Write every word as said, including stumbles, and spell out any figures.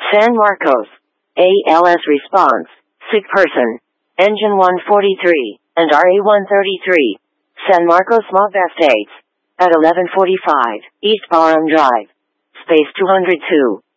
San Marcos. A L S response. Sick person. Engine one forty-three, and R A one thirty-three. San Marcos Smog Estates. At eleven forty-five, East Barham Drive. Space two hundred two.